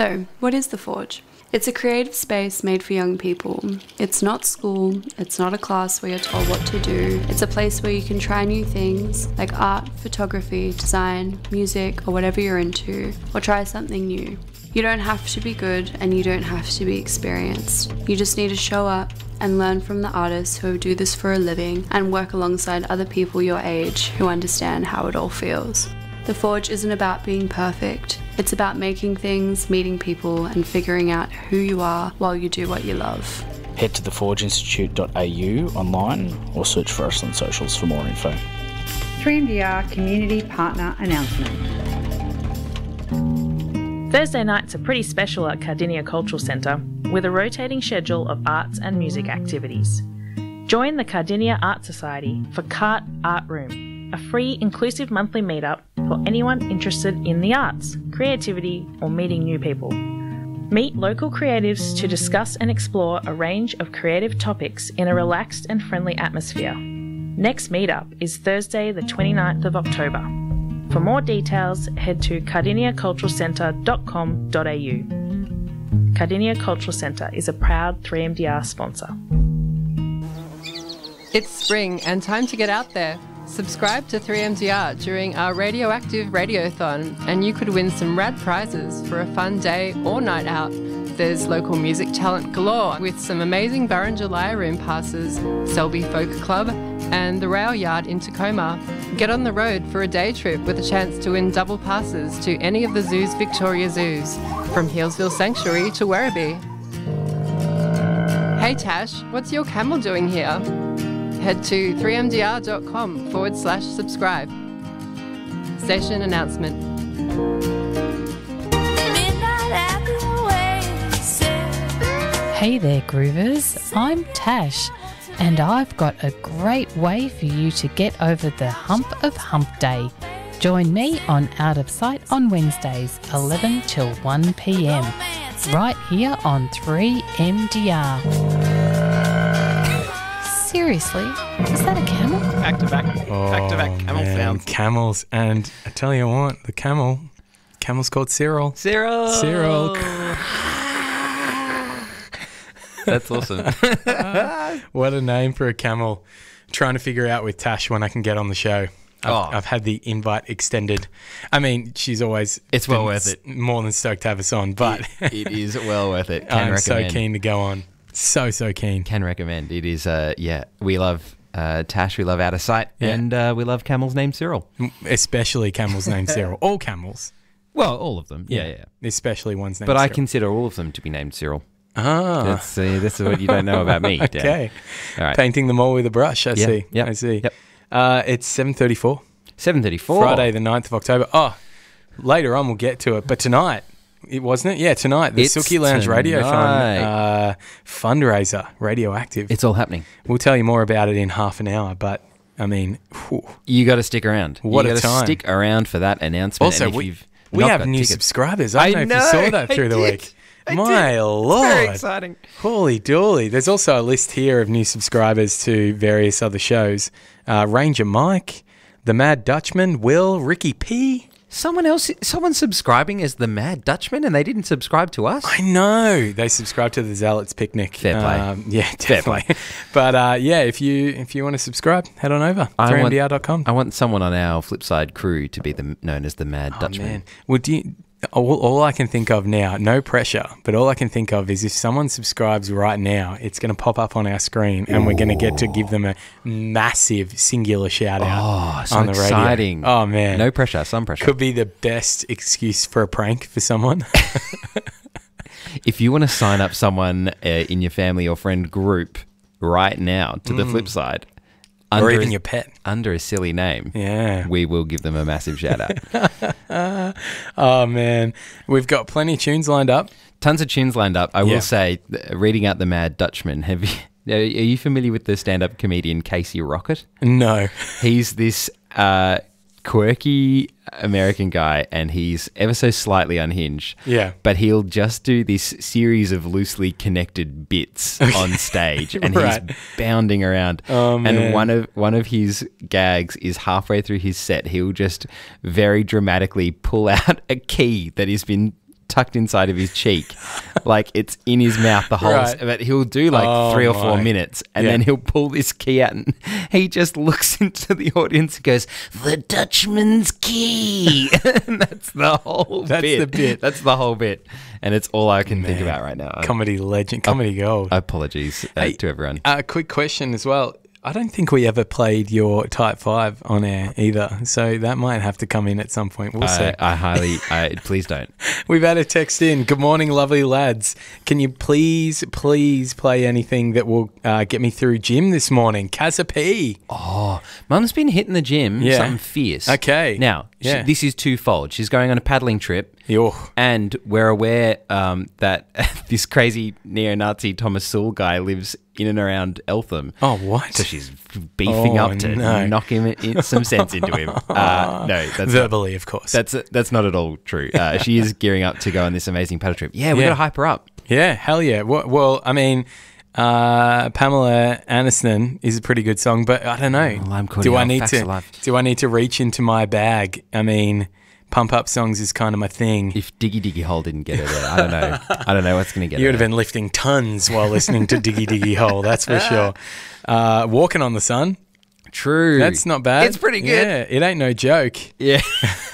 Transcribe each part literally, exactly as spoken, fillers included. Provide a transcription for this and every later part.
So, what is The Forge? It's a creative space made for young people. It's not school, it's not a class where you're told what to do. It's a place where you can try new things like art, photography, design, music, or whatever you're into, or try something new. You don't have to be good and you don't have to be experienced. You just need to show up and learn from the artists who do this for a living and work alongside other people your age who understand how it all feels. The Forge isn't about being perfect. It's about making things, meeting people, and figuring out who you are while you do what you love. Head to the forge institute dot a u online or search for us on socials for more info. three M D R Community Partner Announcement. Thursday nights are pretty special at Cardinia Cultural Centre with a rotating schedule of arts and music activities. Join the Cardinia Art Society for Cart Art Room, a free, inclusive monthly meetup for anyone interested in the arts, creativity, or meeting new people. Meet local creatives to discuss and explore a range of creative topics in a relaxed and friendly atmosphere. Next meetup is Thursday the twenty-ninth of October. For more details, head to cardinia cultural centre dot com dot a u. Cardinia Cultural Centre is a proud three M D R sponsor. It's spring and time to get out there. Subscribe to three M D R during our Radioactive Radiothon and you could win some rad prizes for a fun day or night out. There's local music talent galore with some amazing Barranjalaya Room passes, Selby Folk Club and the Rail Yard in Tacoma. Get on the road for a day trip with a chance to win double passes to any of the zoo's Victoria zoos, from Healesville Sanctuary to Werribee. Hey Tash, what's your camel doing here? Head to three m d r dot com forward slash subscribe. Station announcement. Hey there, Groovers. I'm Tash, and I've got a great way for you to get over the hump of Hump Day. Join me on Out of Sight on Wednesdays, eleven till one p m, right here on three M D R. Seriously, is that a camel? Back to back, Oh, back to back camel man, sounds. Camels, and I tell you what, the camel, camel's called Cyril. Cyril. Cyril. That's awesome. What a name for a camel. Trying to figure out with Tash when I can get on the show. I've, Oh. I've had the invite extended. I mean, she's always It's well been worth s- it. more than stoked to have us on, but it, it is well worth it. Can I'm so recommend. keen to go on. So, so keen. Can recommend. It is, uh, yeah, we love uh, Tash, we love Out of Sight, Yeah. and uh, we love camels named Cyril. Especially camels named Cyril. All camels. Well, all of them. Yeah, yeah. Especially ones named But I Cyril. consider all of them to be named Cyril. Ah. That's, uh, that's what you don't know about me, Dan. Okay. All right. Painting them all with a brush, I Yeah, see. yep, I see. yep. Uh, it's seven thirty-four. seven thirty-four. Friday the ninth of October. Oh, later on we'll get to it. But tonight, it wasn't it? Yeah, tonight. The It's Silky Lounge Radio Fun tonight. uh, fundraiser, Radioactive. It's all happening. We'll tell you more about it in half an hour. But, I mean, whew. You got to stick around. What you a gotta time. stick around for that announcement. Also, and if we, you've we not have got new tickets- subscribers. I I don't know, if you know, saw that I through the did. week. I My did. Lord. Very exciting. Holy dooly. There's also a list here of new subscribers to various other shows. Uh, Ranger Mike, The Mad Dutchman, Will, Ricky P. Someone else, someone subscribing as the Mad Dutchman, and they didn't subscribe to us. I know. They subscribe to the Zealots Picnic. Fair play. Um, yeah, Fair definitely. but uh, yeah, if you if you want to subscribe, head on over. I three m want- d r dot com. I want someone on our Flipside crew to be the known as the Mad Oh, Dutchman. man. Well, do you, all, all I can think of now, no pressure, but all I can think of is if someone subscribes right now, it's going to pop up on our screen and we're going to get to give them a massive singular shout out Oh, so on the radio. exciting. Oh, man. No pressure, some pressure. Could be the best excuse for a prank for someone. If you want to sign up someone uh, in your family or friend group right now to the Flipside, or under even a, your pet. under a silly name, Yeah. we will give them a massive shout out. Oh, man. We've got plenty of tunes lined up. Tons of tunes lined up. I Yeah. will say, th- reading out the Mad Dutchman, have you, are you familiar with the stand-up comedian Casey Rocket? No. He's this uh, quirky American guy, and he's ever so slightly unhinged. Yeah. But he'll just do this series of loosely connected bits on stage, and Right. he's bounding around. Oh, man. And one of one of his gags is halfway through his set, he'll just very dramatically pull out a key that has been tucked inside of his cheek, like it's in his mouth the whole. Right. But he'll do like Oh, three or four my. minutes, and Yeah. then he'll pull this key out, and he just looks into the audience and goes, "The Dutchman's key." And that's the whole. That's bit. the bit. That's the whole bit, and it's all I can think Man. about right now. Comedy legend, comedy gold. Apologies uh, Hey, to everyone. A uh, quick question as well. I don't think we ever played your Type five on air either, so that might have to come in at some point. We'll see. I, I highly, I, please don't. We've had a text in. Good morning, lovely lads. Can you please, please play anything that will uh, get me through gym this morning? Kazza P. Oh, Mum's been hitting the gym, Yeah. something fierce. Okay. Now, she- Yeah. this is twofold. She's going on a paddling trip, Yo. and we're aware um, that this crazy neo-Nazi Thomas Sewell guy lives in and around Eltham. Oh, what? So she's beefing Oh, up to no. knock him in, some sense into him. Uh, no, that's not, Verbally, of course. that's that's not at all true. Uh, she is gearing up to go on this amazing paddle trip. Yeah, we Yeah. got to hype her up. Yeah, hell yeah. Well, well I mean, uh, Pamela Anderson is a pretty good song, but I don't know. Well, I'm calling do I out need facts to? of life. Do I need to reach into my bag? I mean, pump up songs is kind of my thing. If Diggy Diggy Hole didn't get her there, I don't know. I don't know what's going to get You her would have there. been lifting tons while listening to Diggy Diggy Hole, that's for sure. Uh, Walking on the Sun, True. that's not bad. It's pretty good. Yeah, it ain't no joke, Yeah.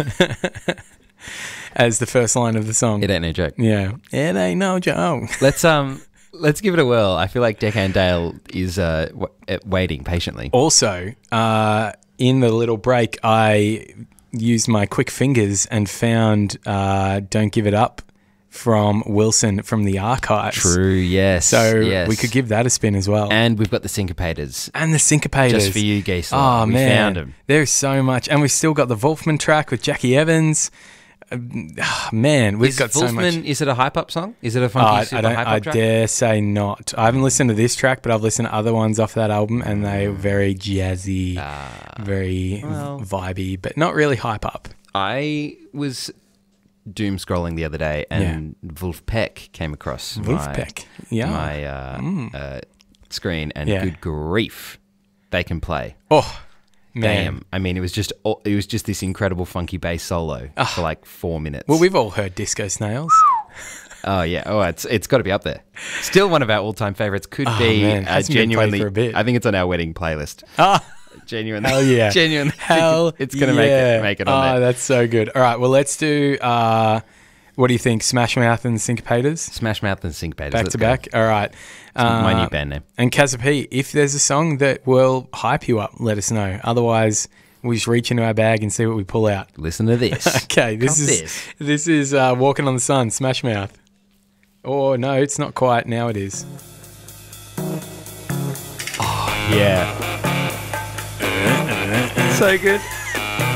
as the first line of the song. It ain't no joke. Yeah, it ain't no joke. Let's um let's give it a whirl. I feel like Deccan Dale is uh w- uh, waiting patiently. Also, uh, in the little break, I used my quick fingers and found uh, Don't Give It Up from Wilson from the archives. True, yes. So yes. we could give that a spin as well. And, And we've got the Syncopators. the Syncopators. Just for you, Geisler. Oh, we man. found them. There's so much. And we've still got the Wolfman track with Jackie Evans. Uh, ah, man, we've Is got so much. Wolfman, is it a hype up song? Is it a Oh, funky I, super I don't. hype I up track? dare say not. I haven't listened to this track, but I've listened to other ones off that album, and they're very jazzy, very well. vibey, but not really hype up. I was doom scrolling the other day, and Wolfpack came across Wolfpack, my, yeah. my uh, uh, screen, and Yeah. good grief, they can play. Oh, man. Damn! I mean, it was just it was just this incredible funky bass solo for like four minutes. Well, we've all heard Disco Snails. Oh yeah, oh it's it's got to be up there. Still one of our all time favorites. Could Oh, be man, uh, hasn't been played genuinely. for a bit. I think it's on our wedding playlist. Ah, Genuinely, hell yeah. genuinely. hell it's gonna yeah. make it make it on Oh, there. that's so good. All right, well, let's do. Uh, what do you think, Smash Mouth and Syncopators? Smash Mouth and Syncopators. Back let's to go. back. All right. My Uh, new band name. And Kazza P, if there's a song that will hype you up, let us know. Otherwise, we just reach into our bag and see what we pull out. Listen to this. Okay, this Cop is this. this is uh, Walking on the Sun, Smash Mouth. Oh no, it's not quite. Now it is. Yeah. So good.